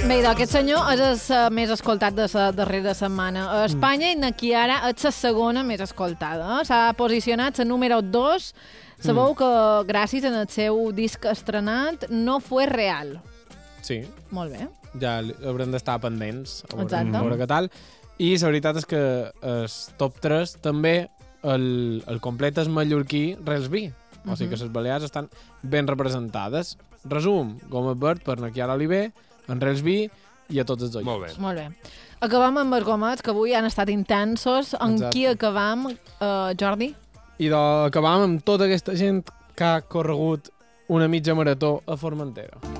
Bé, aquest senyor és el més escoltat de la darrera setmana. A Espanya, Inaki Ara és la segona més escoltada. S'ha posicionat la número 2. Sabeu que gràcies al seu disc estrenat No fue real. Sí. Molt bé. Ja haurem d'estar pendents a veure què tal. I la veritat és que el top 3 també el complet és mallorquí Relsby. O sigui que les Balears estan ben representades. Resum, Gómez Verd per Naquiara Oliver, en Relsby i a tots els oients. Molt bé. Acabam amb els gomets, que avui han estat intensos. En qui acabam, Jordi? I acabam amb tota aquesta gent que ha corregut una mitja marató a Formentera.